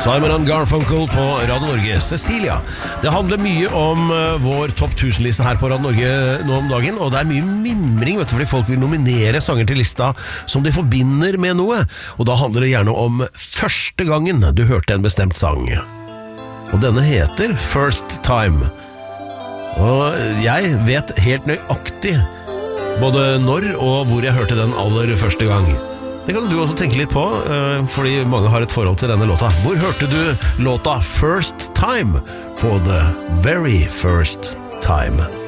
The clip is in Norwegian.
Simon & Garfunkel på Radio Norge. Cecilia, det handler mye om vår topp 1000-liste her på Radio Norge nå om dagen, og det er mye mimring, vet du, fordi folk vil nominere sanger til lista som de forbinder med noe, og da handler det gjerne om første gangen du hørte en bestemt sang. Og denne heter First Time. Og jeg vet helt nøyaktig både når og hvor jeg hørte den aller første gang. Det kan du også tenke litt på, fordi mange har et forhold til denne låta. Hvor hørte du låta First Time for the very first time?